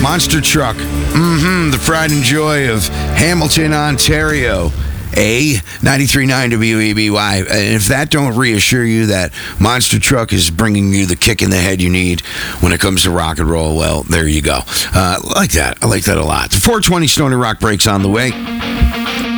Monster Truck. The pride and joy of Hamilton, Ontario. A 93.9 WEBY. And if that don't reassure you that Monster Truck is bringing you the kick in the head you need when it comes to rock and roll, well, there you go. I like that. I like that a lot. 420 Stoner Rock breaks on the way.